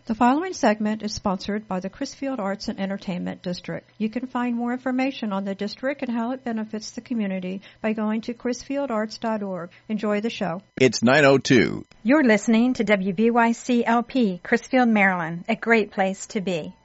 The following segment is sponsored by the Crisfield Arts and Entertainment District. You can find more information on the district and how it benefits the community by going to crisfieldarts.org. Enjoy the show. It's 9:02. You're listening to WBYC-LP, Crisfield, Maryland, a great place to be.